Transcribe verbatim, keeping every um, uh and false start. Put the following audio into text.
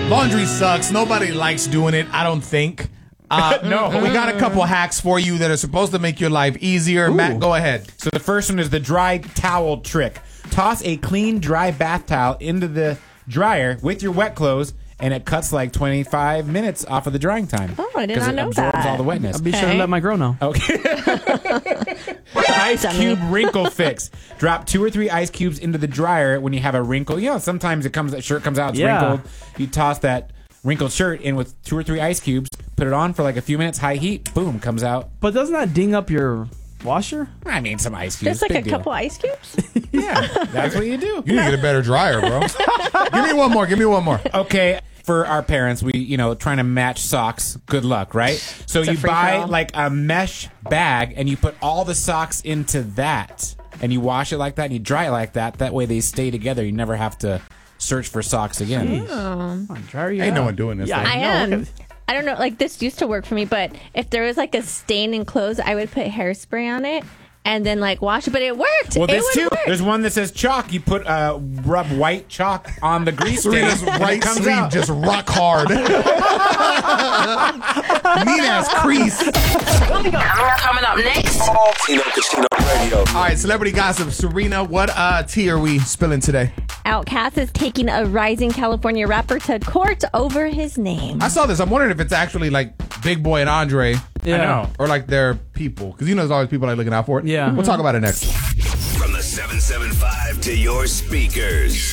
Laundry sucks. Nobody likes doing it, I don't think. Uh, no. But we got a couple hacks for you that are supposed to make your life easier. Ooh. Matt, go ahead. So the first one is the dry towel trick. Toss a clean, dry bath towel into the dryer with your wet clothes, and it cuts like twenty-five minutes off of the drying time. Oh, I did not know that. Because it absorbs all the wetness. I'll be okay. sure to let my girl know. Okay. Ice cube wrinkle fix. Drop two or three ice cubes into the dryer when you have a wrinkle. You know, sometimes it comes, that shirt comes out, it's yeah. wrinkled. You toss that wrinkled shirt in with two or three ice cubes, put it on for like a few minutes, high heat, boom, comes out. But doesn't that ding up your washer? I mean, some ice cubes. Just like a deal. couple ice cubes? Yeah, that's what you do. You need to get a better dryer, bro. Give me one more. Give me one more. Okay. For our parents, we, you know, trying to match socks. Good luck, right? So it's you buy like a mesh bag and you put all the socks into that and you wash it like that and you dry it like that. That way they stay together. You never have to search for socks again. Oh. On, dryer you Ain't out. no one doing this. Yeah, I am. I don't know, like this used to work for me, but if there was like a stain in clothes, I would put hairspray on it and then like wash it, but it worked. Well, it this too. Work. There's one that says chalk. You put uh, rub white chalk on the grease stain. Serena's right sleeve out. just rock hard. Mean ass crease. Coming up next. Tino Casino Radio. All right, celebrity gossip. Serena, what uh, tea are we spilling today? Outkast is taking a rising California rapper to court over his name. I saw this. I'm wondering if it's actually like Big Boy and Andre. Yeah. I know. Or like their people. Because you know there's always people like looking out for it. Yeah. We'll talk about it next. From the seven seven five to your speakers.